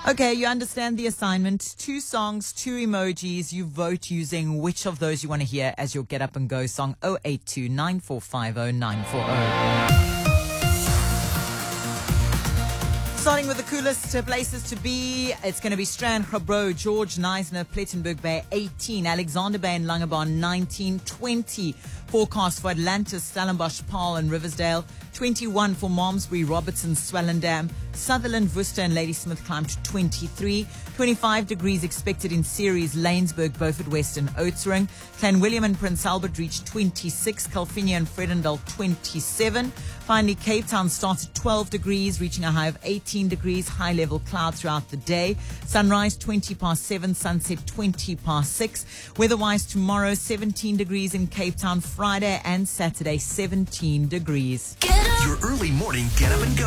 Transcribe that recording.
Okay, you understand the assignment. 2 songs, 2 emojis. You vote using which of those you want to hear as your Get Up and Go song. 082 9450 940. Starting with the coolest places to be, it's going to be Strand, Grobleau, George, Neisner, Plettenberg Bay, 18, Alexander Bay and Langebaan, 19, 20. Forecast for Atlantis, Stellenbosch, Paarl and Riversdale, 21 for Malmesbury, Robertson, Swellendam, Sutherland, Worcester and Ladysmith climbed to 23, 25 degrees expected in Ceres, Lanesburg, Beaufort West and Oudtshoorn, Clanwilliam and Prince Albert reached 26, Calvinia and Fredendal 27. Finally, Cape Town started 12 degrees, reaching a high of 18 degrees, high level cloud throughout the day. Sunrise 20 past 7, sunset 20 past 6. Weather-wise tomorrow, 17 degrees in Cape Town, Friday and Saturday, 17 degrees. Your early morning Get Up and Go.